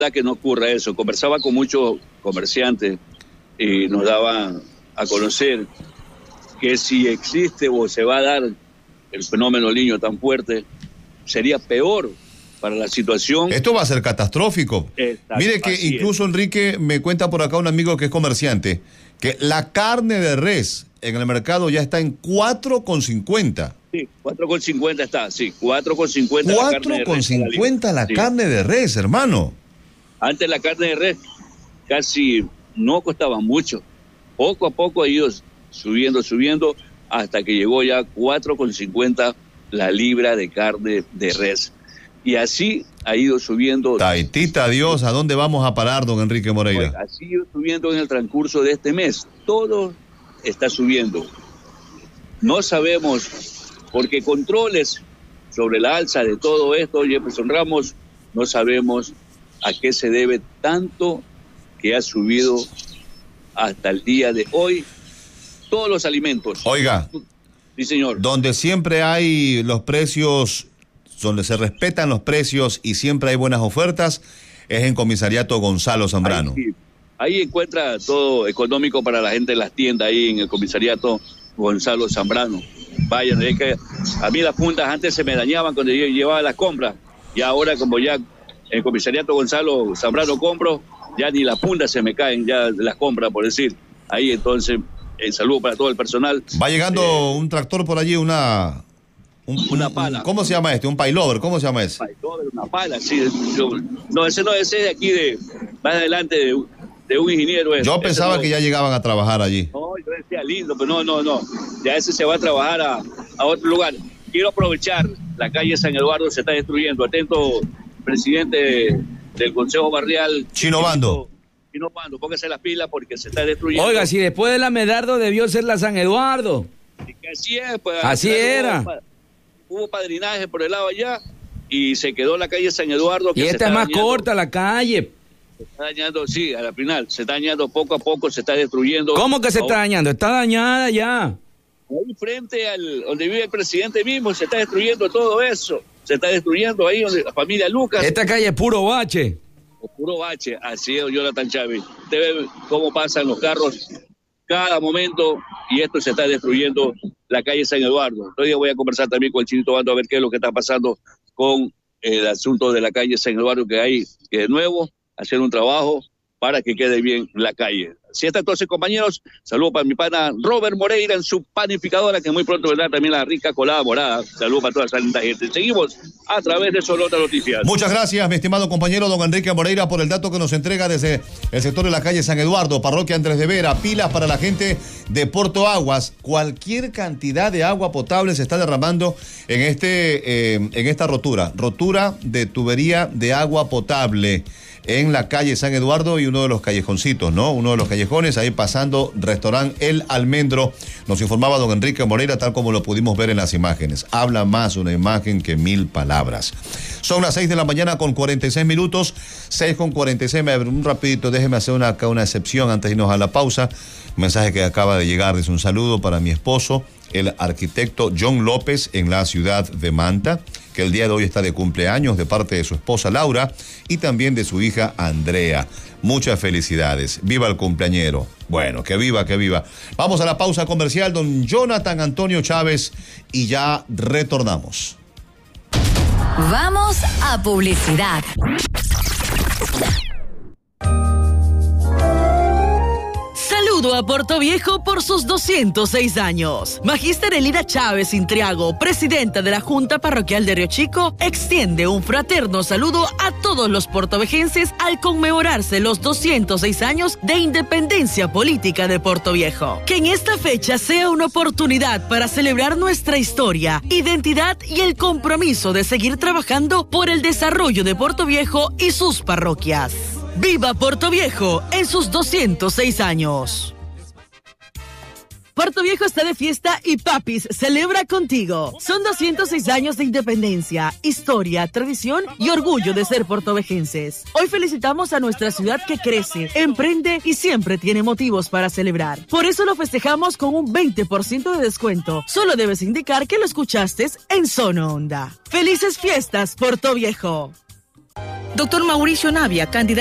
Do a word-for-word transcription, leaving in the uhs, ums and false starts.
que no ocurra eso. Conversaba con muchos comerciantes y nos daban a conocer que si existe o se va a dar el fenómeno El Niño tan fuerte, sería peor para la situación. Esto va a ser catastrófico. Exacto, Mire que incluso, es. Enrique, me cuenta por acá un amigo que es comerciante, que la carne de res en el mercado ya está en cuatro con cincuenta. Sí, cuatro con cincuenta está, sí, cuatro con cincuenta cuatro con cincuenta la, sí. carne de res, hermano. Antes la carne de res casi no costaba mucho. Poco a poco ha ido subiendo, subiendo, hasta que llegó ya cuatro con cincuenta la libra de carne de res. Y así ha ido subiendo. Taitita Dios, ¿a dónde vamos a parar, don Enrique Moreira? Así ha ido subiendo en el transcurso de este mes. Todo está subiendo. No sabemos, porque controles sobre la alza de todo esto, Jefferson Ramos, no sabemos a qué se debe tanto que ha subido hasta el día de hoy todos los alimentos. Oiga, sí, señor. Donde siempre hay los precios, donde se respetan los precios y siempre hay buenas ofertas, es en Comisariato Gonzalo Zambrano. Ahí, sí. Ahí encuentra todo económico para la gente en las tiendas, ahí en el Comisariato Gonzalo Zambrano. Vayan, es que a mí las puntas antes se me dañaban cuando yo llevaba las compras, y ahora como ya en el Comisariato Gonzalo Zambrano compro, ya ni las puntas se me caen ya de las compras, por decir. Ahí entonces, el saludo para todo el personal. Va llegando eh, un tractor por allí, una... Un, una un, pala. ¿Cómo se llama este? ¿Un paylover? ¿Cómo se llama ese? Paylover, una pala, sí. Yo, no, ese no, ese es de aquí, de más adelante, de, de un ingeniero. Ese. Yo pensaba no, que ya llegaban a trabajar allí. No, yo decía lindo, pero no, no, no. Ya ese se va a trabajar a, a otro lugar. Quiero aprovechar, la calle San Eduardo se está destruyendo. Atento, presidente del Consejo Barrial. Chino Bando. Chino Bando, póngase las pilas porque se está destruyendo. Oiga, si después de la Medardo debió ser la San Eduardo. Así es, pues. Así era. Hubo, hubo padrinaje por el lado allá y se quedó la calle San Eduardo. Que y esta es más dañando. corta la calle. Se está dañando, sí, a la final, se está dañando poco a poco, se está destruyendo. ¿Cómo que se Ahora, está dañando? Está dañada ya. Ahí frente al donde vive el presidente mismo, se está destruyendo todo eso. Se está destruyendo ahí donde la familia Lucas. Esta calle es puro bache. Es puro bache, así es, Jonathan Chávez. Usted ve cómo pasan los carros cada momento y esto se está destruyendo la calle San Eduardo. Hoy voy a conversar también con el Chinito Bando a ver qué es lo que está pasando con el asunto de la calle San Eduardo, que hay que de nuevo hacer un trabajo para que quede bien la calle. Así está entonces, compañeros. Saludos para mi pana Robert Moreira en su panificadora, que muy pronto vendrá también la rica colada morada. Saludos para toda esa linda gente. Seguimos a través de Solota Noticias. Muchas gracias, mi estimado compañero don Enrique Moreira, por el dato que nos entrega desde el sector de la calle San Eduardo, parroquia Andrés de Vera. Pilas para la gente de Porto Aguas. Cualquier cantidad de agua potable se está derramando en, este, eh, en esta rotura. Rotura de tubería de agua potable en la calle San Eduardo y uno de los callejoncitos, ¿no? Uno de los callejones, ahí pasando restaurante El Almendro. Nos informaba don Enrique Moreira, tal como lo pudimos ver en las imágenes. Habla más una imagen que mil palabras. Son las seis de la mañana con cuarenta y seis minutos, seis con cuarenta y seis. Un rapidito, déjeme hacer una, acá una excepción antes de irnos a la pausa. Un mensaje que acaba de llegar, es un saludo para mi esposo, el arquitecto John López, en la ciudad de Manta, que el día de hoy está de cumpleaños, de parte de su esposa Laura y también de su hija Andrea. Muchas felicidades. Viva el cumpleañero. Bueno, que viva, que viva. Vamos a la pausa comercial, don Jonathan Antonio Chávez, y ya retornamos. Vamos a publicidad. Saludo a Puerto Viejo por sus doscientos seis años. Magíster Elida Chávez Intriago, presidenta de la Junta Parroquial de Río Chico, extiende un fraterno saludo a todos los puertovejenses al conmemorarse los doscientos seis años de independencia política de Puerto Viejo. Que en esta fecha sea una oportunidad para celebrar nuestra historia, identidad y el compromiso de seguir trabajando por el desarrollo de Puerto Viejo y sus parroquias. ¡Viva Puerto Viejo en sus doscientos seis años! Puerto Viejo está de fiesta y Papis celebra contigo. Son doscientos seis años de independencia, historia, tradición y orgullo de ser puertovejenses. Hoy felicitamos a nuestra ciudad que crece, emprende y siempre tiene motivos para celebrar. Por eso lo festejamos con un veinte por ciento de descuento. Solo debes indicar que lo escuchaste en Zona Onda. ¡Felices fiestas, Puerto Viejo! Doctor Mauricio Navia, candidato